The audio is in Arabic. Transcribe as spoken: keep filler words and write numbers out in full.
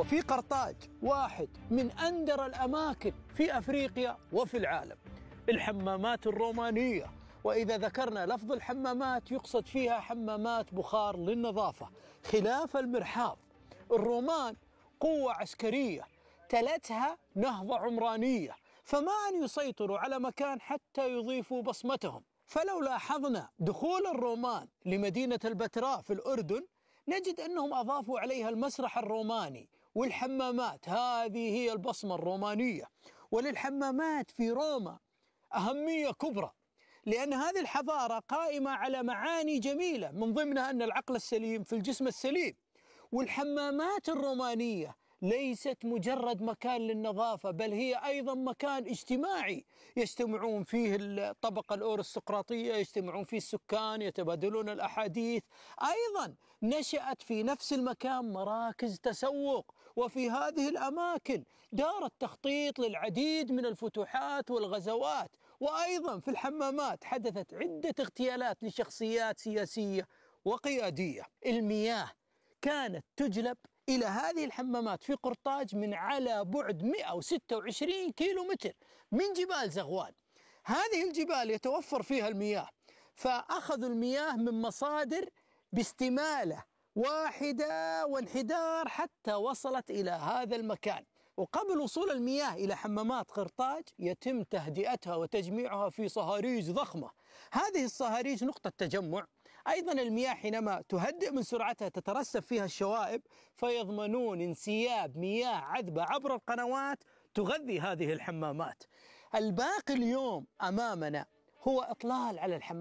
وفي قرطاج واحد من أندر الأماكن في أفريقيا وفي العالم، الحمامات الرومانية. وإذا ذكرنا لفظ الحمامات يقصد فيها حمامات بخار للنظافة خلاف المرحاض. الرومان قوة عسكرية تلتها نهضة عمرانية، فما أن يسيطروا على مكان حتى يضيفوا بصمتهم. فلو لاحظنا دخول الرومان لمدينة البتراء في الأردن نجد أنهم أضافوا عليها المسرح الروماني والحمامات، هذه هي البصمة الرومانية. وللحمامات في روما أهمية كبرى، لأن هذه الحضارة قائمة على معاني جميلة، من ضمنها أن العقل السليم في الجسم السليم. والحمامات الرومانية ليست مجرد مكان للنظافة، بل هي أيضا مكان اجتماعي يجتمعون فيه الطبقة الأورستقراطية، يجتمعون فيه السكان، يتبادلون الأحاديث. أيضا نشأت في نفس المكان مراكز تسوق، وفي هذه الأماكن دار التخطيط للعديد من الفتوحات والغزوات. وأيضا في الحمامات حدثت عدة اغتيالات لشخصيات سياسية وقيادية. المياه كانت تجلب إلى هذه الحمامات في قرطاج من على بعد مئة وستة وعشرين كيلو متر من جبال زغوان. هذه الجبال يتوفر فيها المياه، فأخذوا المياه من مصادر باستمالة واحدة وانحدار حتى وصلت إلى هذا المكان. وقبل وصول المياه إلى حمامات قرطاج يتم تهدئتها وتجميعها في صهاريج ضخمة. هذه الصهاريج نقطة تجمع. أيضا المياه حينما تهدئ من سرعتها تترسب فيها الشوائب، فيضمنون انسياب مياه عذبة عبر القنوات تغذي هذه الحمامات. الباقي اليوم أمامنا هو إطلال على الحمامات.